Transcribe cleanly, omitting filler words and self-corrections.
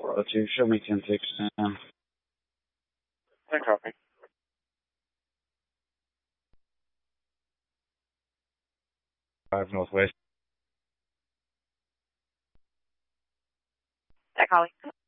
402. Show me 10-6 now. I copy. 5 Northwest. That calling.